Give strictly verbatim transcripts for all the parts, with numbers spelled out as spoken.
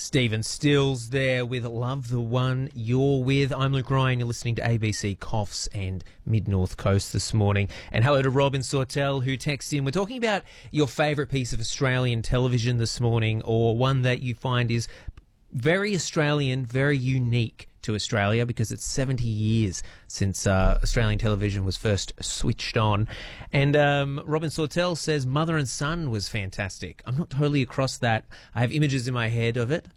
Stephen Stills there with Love the One You're With. I'm Luke Ryan. You're listening to A B C Coffs and Mid-North Coast this morning. And hello to Robin Sawtell, who texts in. We're talking about your favourite piece of Australian television this morning, or one that you find is very Australian, very unique to Australia, because it's seventy years since uh, Australian television was first switched on. And um, Robin Sawtell says Mother and Son was fantastic. I'm not totally across that. I have images in my head of it,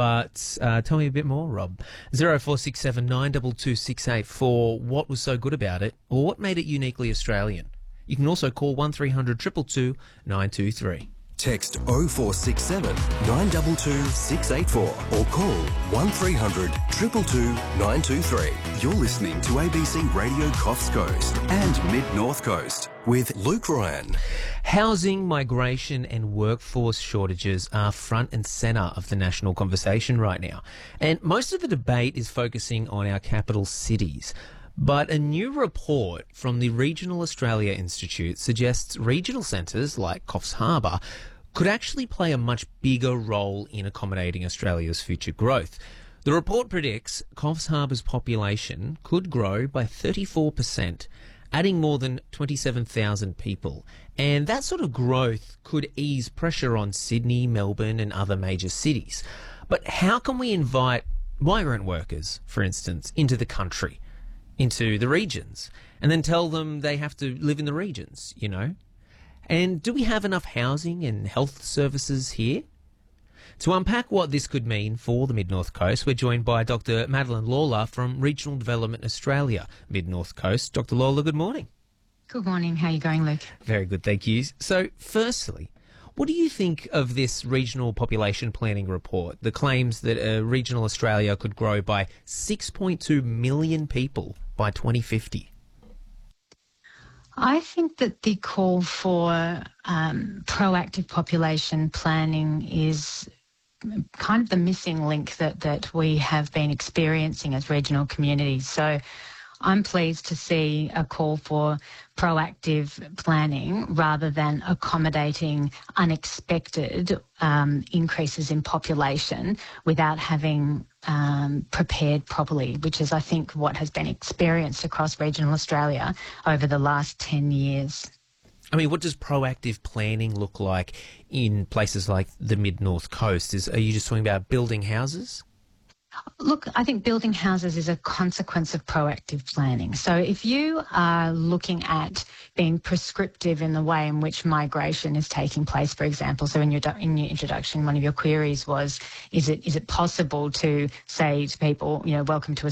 but uh, tell me a bit more, Rob. zero four six seven nine two two six eight four. What was so good about it, or what made it uniquely Australian? You can also call one three hundred two two two nine two three. Text oh four six seven nine two two six eight four or call one three hundred two two two nine two three. You're listening to A B C Radio Coffs Coast and Mid-North Coast with Luke Ryan. Housing, migration and workforce shortages are front and centre of the national conversation right now. And most of the debate is focusing on our capital cities. But a new report from the Regional Australia Institute suggests regional centres like Coffs Harbour could actually play a much bigger role in accommodating Australia's future growth. The report predicts Coffs Harbour's population could grow by thirty-four percent, adding more than twenty-seven thousand people. And that sort of growth could ease pressure on Sydney, Melbourne and other major cities. But how can we invite migrant workers, for instance, into the country, into the regions, and then tell them they have to live in the regions, you know? And do we have enough housing and health services here? To unpack what this could mean for the Mid-North Coast, we're joined by Doctor Madeline Lawler from Regional Development Australia, Mid-North Coast. Doctor Lawler, good morning. Good morning. How are you going, Luke? Very good, thank you. So, firstly, what do you think of this regional population planning report, the claims that uh, regional Australia could grow by six point two million people by twenty fifty? I think that the call for um, proactive population planning is kind of the missing link that, that we have been experiencing as regional communities. So I'm pleased to see a call for proactive planning rather than accommodating unexpected um, increases in population without having um, prepared properly, which is, I think, what has been experienced across regional Australia over the last ten years. I mean, what does proactive planning look like in places like the Mid-North Coast? Is, are you just talking about building houses? Look, I think building houses is a consequence of proactive planning. So if you are looking at being prescriptive in the way in which migration is taking place, for example, so in your in your introduction, one of your queries was, is it is it possible to say to people, you know, welcome to